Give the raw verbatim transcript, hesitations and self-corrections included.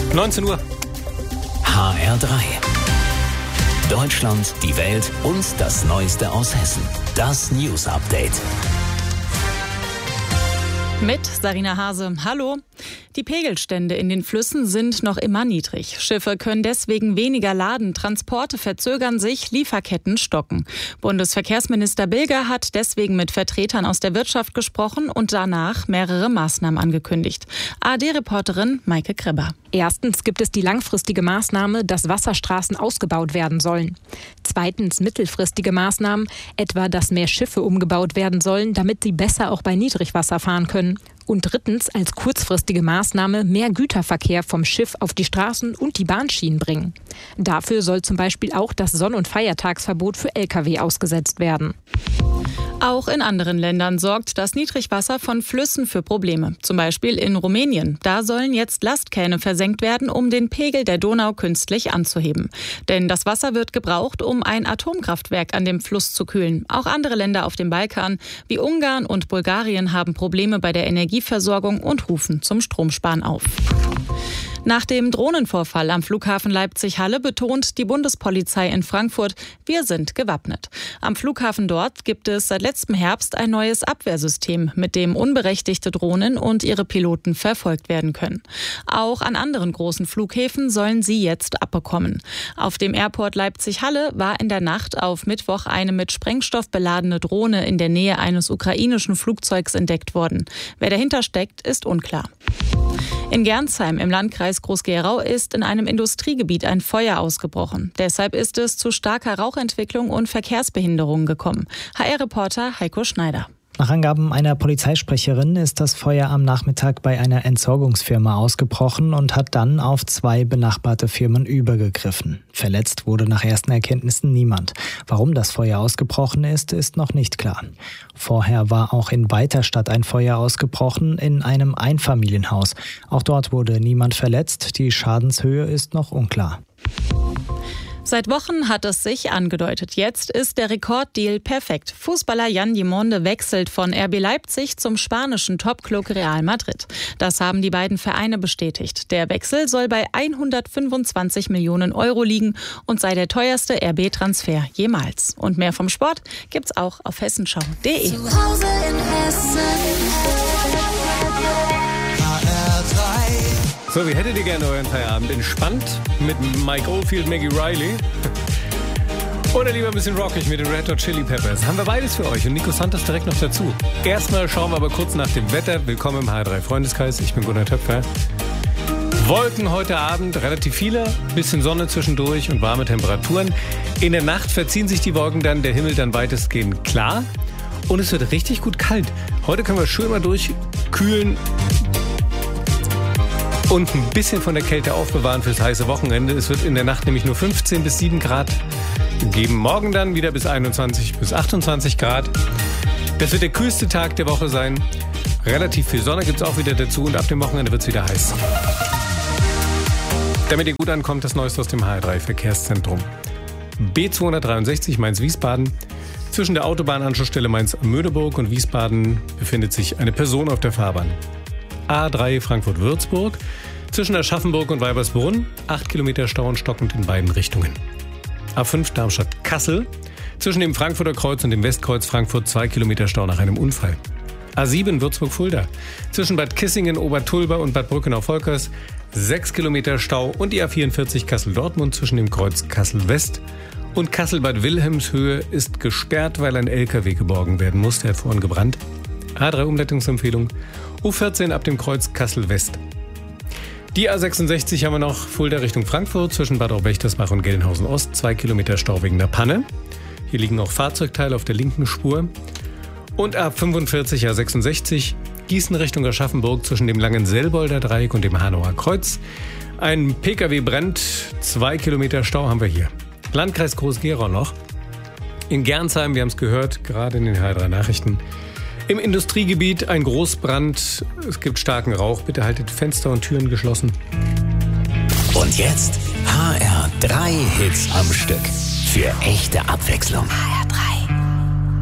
neunzehn Uhr. H R drei. Deutschland, die Welt und das Neueste aus Hessen. Das News Update. Mit Sarina Hase. Hallo. Die Pegelstände in den Flüssen sind noch immer niedrig. Schiffe können deswegen weniger laden, Transporte verzögern sich, Lieferketten stocken. Bundesverkehrsminister Bilger hat deswegen mit Vertretern aus der Wirtschaft gesprochen und danach mehrere Maßnahmen angekündigt. A R D-Reporterin Maike Kreber. Erstens gibt es die langfristige Maßnahme, dass Wasserstraßen ausgebaut werden sollen. Zweitens mittelfristige Maßnahmen, etwa dass mehr Schiffe umgebaut werden sollen, damit sie besser auch bei Niedrigwasser fahren können. Und drittens als kurzfristige Maßnahme mehr Güterverkehr vom Schiff auf die Straßen und die Bahnschienen bringen. Dafür soll zum Beispiel auch das Sonn- und Feiertagsverbot für L K W ausgesetzt werden. Auch in anderen Ländern sorgt das Niedrigwasser von Flüssen für Probleme. Zum Beispiel in Rumänien. Da sollen jetzt Lastkähne versenkt werden, um den Pegel der Donau künstlich anzuheben. Denn das Wasser wird gebraucht, um ein Atomkraftwerk an dem Fluss zu kühlen. Auch andere Länder auf dem Balkan, wie Ungarn und Bulgarien, haben Probleme bei der Energieversorgung und rufen zum Stromsparen auf. Nach dem Drohnenvorfall am Flughafen Leipzig-Halle betont die Bundespolizei in Frankfurt, wir sind gewappnet. Am Flughafen dort gibt es seit letztem Herbst ein neues Abwehrsystem, mit dem unberechtigte Drohnen und ihre Piloten verfolgt werden können. Auch an anderen großen Flughäfen sollen sie jetzt abbekommen. Auf dem Airport Leipzig-Halle war in der Nacht auf Mittwoch eine mit Sprengstoff beladene Drohne in der Nähe eines ukrainischen Flugzeugs entdeckt worden. Wer dahinter steckt, ist unklar. In Gernsheim im Landkreis Groß-Gerau ist in einem Industriegebiet ein Feuer ausgebrochen. Deshalb ist es zu starker Rauchentwicklung und Verkehrsbehinderungen gekommen. H R-Reporter Heiko Schneider. Nach Angaben einer Polizeisprecherin ist das Feuer am Nachmittag bei einer Entsorgungsfirma ausgebrochen und hat dann auf zwei benachbarte Firmen übergegriffen. Verletzt wurde nach ersten Erkenntnissen niemand. Warum das Feuer ausgebrochen ist, ist noch nicht klar. Vorher war auch in Weiterstadt ein Feuer ausgebrochen, in einem Einfamilienhaus. Auch dort wurde niemand verletzt. Die Schadenshöhe ist noch unklar. Seit Wochen hat es sich angedeutet. Jetzt ist der Rekorddeal perfekt. Fußballer Jan Dimonde wechselt von R B Leipzig zum spanischen Topclub Real Madrid. Das haben die beiden Vereine bestätigt. Der Wechsel soll bei hundertfünfundzwanzig Millionen Euro liegen und sei der teuerste R B-Transfer jemals. Und mehr vom Sport gibt's auch auf hessenschau punkt de. Zu Hause in Hessen. So, wie hättet ihr gerne euren Feierabend? Entspannt mit Mike Oldfield, Maggie Riley? Oder lieber ein bisschen rockig mit den Red Hot Chili Peppers? Haben wir beides für euch und Nico Santos direkt noch dazu. Erstmal schauen wir aber kurz nach dem Wetter. Willkommen im H R drei Freundeskreis. Ich bin Gunnar Töpfer. Wolken heute Abend, relativ viele, bisschen Sonne zwischendurch und warme Temperaturen. In der Nacht verziehen sich die Wolken dann, der Himmel dann weitestgehend klar. Und es wird richtig gut kalt. Heute können wir schön mal durchkühlen und ein bisschen von der Kälte aufbewahren fürs heiße Wochenende. Es wird in der Nacht nämlich nur fünfzehn bis sieben Grad geben. Morgen dann wieder bis einundzwanzig bis achtundzwanzig Grad. Das wird der kühlste Tag der Woche sein. Relativ viel Sonne gibt es auch wieder dazu und ab dem Wochenende wird es wieder heiß. Damit ihr gut ankommt, das Neueste aus dem H R drei Verkehrszentrum. B zweihundertdreiundsechzig Mainz-Wiesbaden. Zwischen der Autobahnanschlussstelle Mainz-Mödeburg und Wiesbaden befindet sich eine Person auf der Fahrbahn. A drei Frankfurt-Würzburg, zwischen Aschaffenburg und Weibersbrunn, acht Kilometer Stau und stockend in beiden Richtungen. A fünf Darmstadt-Kassel, zwischen dem Frankfurter Kreuz und dem Westkreuz Frankfurt, zwei Kilometer Stau nach einem Unfall. A sieben Würzburg-Fulda, zwischen Bad Kissingen, Obertulba und Bad Brückenau-Volkers, sechs Kilometer Stau und die A vierundvierzig Kassel-Dortmund zwischen dem Kreuz Kassel-West und Kassel-Bad Wilhelmshöhe ist gesperrt, weil ein L K W geborgen werden muss, der hat vorhin gebrannt. A drei Umleitungsempfehlung, U vierzehn ab dem Kreuz Kassel-West. Die A sechsundsechzig haben wir noch, Fulda Richtung Frankfurt, zwischen Bad Aubechtersbach und Gelnhausen-Ost, zwei Kilometer Stau wegen der Panne. Hier liegen auch Fahrzeugteile auf der linken Spur. Und A fünfundvierzig A sechsundsechzig, Gießen Richtung Aschaffenburg, zwischen dem langen Selbolder Dreieck und dem Hanauer Kreuz. Ein P K W brennt, zwei Kilometer Stau haben wir hier. Landkreis Groß-Gerau noch. In Gernsheim, wir haben es gehört, gerade in den H R drei Nachrichten. Im Industriegebiet ein Großbrand. Es gibt starken Rauch. Bitte haltet Fenster und Türen geschlossen. Und jetzt H R drei Hits am Stück. Für echte Abwechslung. H R drei.